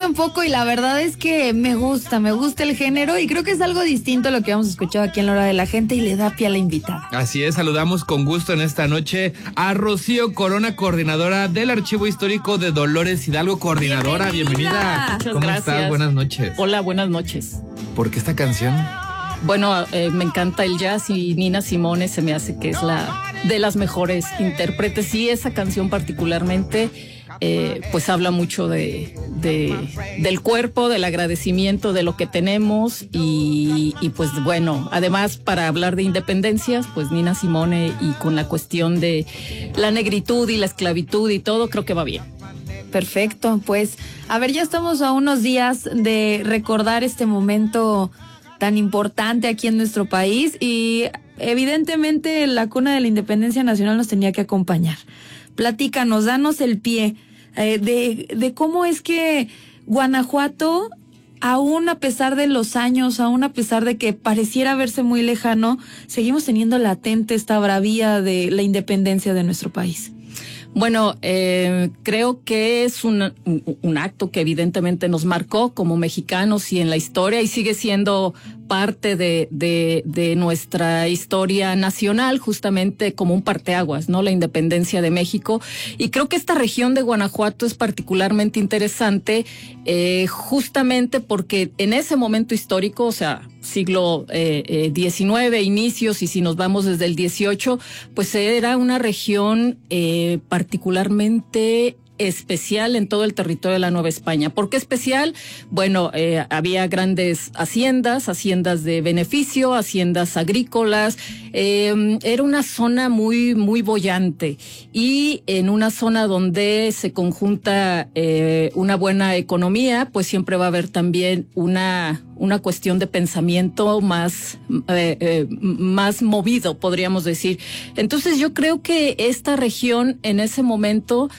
tampoco, y la verdad es que me gusta el género, y creo que es algo distinto a lo que hemos escuchado aquí en La Hora de la Gente, y le da pie a la invitada. Así es, saludamos con gusto en esta noche a Rocío Corona, coordinadora del Archivo Histórico de Dolores Hidalgo. Coordinadora, bienvenida. Muchas ¿Cómo gracias. estás? Buenas noches. Hola, buenas noches. ¿Por qué esta canción? Bueno, me encanta el jazz y Nina Simone se me hace que es la de las mejores intérpretes, y esa canción particularmente pues habla mucho del cuerpo, del agradecimiento de lo que tenemos y pues bueno, además para hablar de independencias, pues Nina Simone, y con la cuestión de la negritud y la esclavitud y todo, creo que va bien. Perfecto, pues a ver, ya estamos a unos días de recordar este momento tan importante aquí en nuestro país, y evidentemente la cuna de la independencia nacional nos tenía que acompañar. Platícanos, danos el pie de cómo es que Guanajuato, aún a pesar de los años, aún a pesar de que pareciera verse muy lejano, seguimos teniendo latente esta bravía de la independencia de nuestro país. Bueno, creo que es un acto que evidentemente nos marcó como mexicanos y en la historia, y sigue siendo parte de nuestra historia nacional, justamente como un parteaguas, ¿no? La independencia de México. Y creo que esta región de Guanajuato es particularmente interesante, justamente porque en ese momento histórico, o sea, siglo XIX, inicios, y si nos vamos desde el XVIII, pues era una región particularmente especial en todo el territorio de la Nueva España. ¿Por qué especial? Bueno, había grandes haciendas de beneficio, haciendas agrícolas. Era una zona muy, muy boyante, y en una zona donde se conjunta una buena economía, pues siempre va a haber también una cuestión de pensamiento más movido, podríamos decir. Entonces yo creo que esta región en ese momento,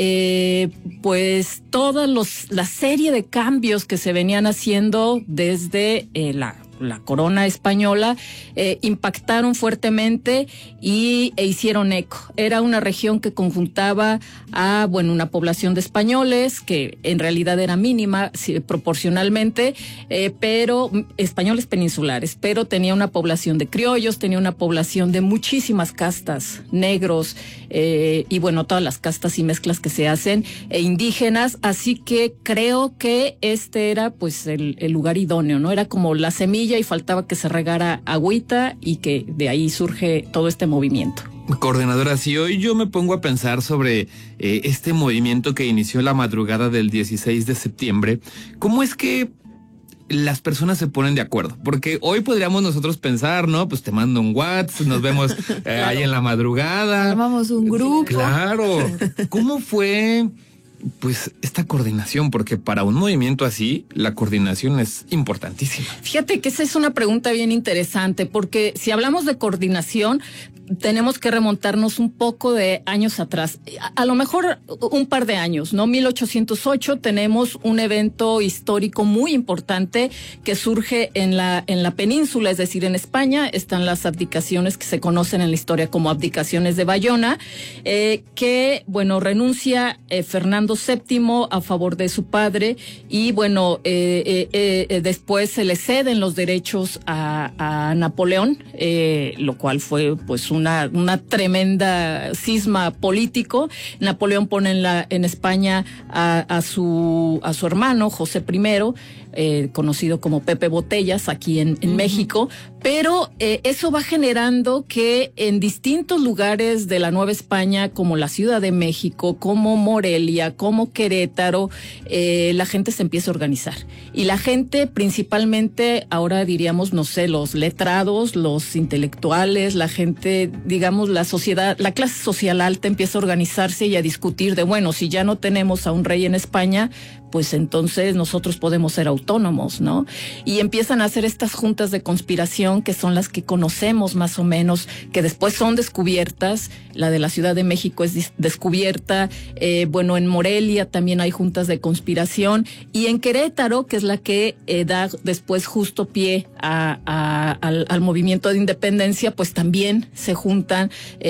pues toda la serie de cambios que se venían haciendo desde la corona española impactaron fuertemente e hicieron eco. Era una región que conjuntaba a, bueno, una población de españoles que en realidad era mínima proporcionalmente, pero españoles peninsulares, pero tenía una población de criollos, tenía una población de muchísimas castas, negros, y bueno, todas las castas y mezclas que se hacen, indígenas. Así que creo que este era pues el lugar idóneo, ¿no? Era como la semilla, y faltaba que se regara agüita, y que de ahí surge todo este movimiento. Coordinadora, si hoy yo me pongo a pensar sobre este movimiento que inició la madrugada del 16 de septiembre, ¿cómo es que las personas se ponen de acuerdo? Porque hoy podríamos nosotros pensar, ¿no? Pues te mando un WhatsApp, nos vemos claro, ahí en la madrugada. Armamos un grupo. Claro. ¿Cómo fue pues esta coordinación? Porque para un movimiento así, la coordinación es importantísima. Fíjate que esa es una pregunta bien interesante, porque si hablamos de coordinación, tenemos que remontarnos un poco de años atrás, a lo mejor un par de años, ¿no? 1808 tenemos un evento histórico muy importante que surge en la península, es decir, en España. Están las abdicaciones que se conocen en la historia como abdicaciones de Bayona, que, bueno, renuncia Fernando VII a favor de su padre, y bueno, después se le ceden los derechos a Napoleón, lo cual fue pues una tremenda cisma político. Napoleón pone en España a su hermano José I, conocido como Pepe Botellas aquí en México, pero eso va generando que en distintos lugares de la Nueva España, como la Ciudad de México, como Morelia, como Querétaro, la gente se empieza a organizar. Y la gente, principalmente, ahora diríamos, no sé, los letrados, los intelectuales, la gente, digamos, la sociedad, la clase social alta empieza a organizarse y a discutir de, bueno, si ya no tenemos a un rey en España, pues entonces nosotros podemos ser autónomos, ¿no? Y empiezan a hacer estas juntas de conspiración, que son las que conocemos más o menos, que después son descubiertas. La de la Ciudad de México es descubierta, bueno, en Morelia también hay juntas de conspiración, y en Querétaro, que es la que da después justo pie al movimiento de independencia, pues también se juntan,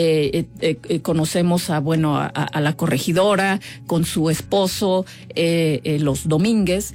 conocemos a la corregidora con su esposo, los Domínguez,